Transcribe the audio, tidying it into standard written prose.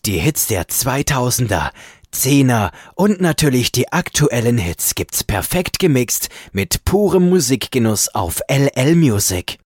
Die Hits der 2000er, 10er und natürlich die aktuellen Hits gibt's perfekt gemixt mit purem Musikgenuss auf LL Music.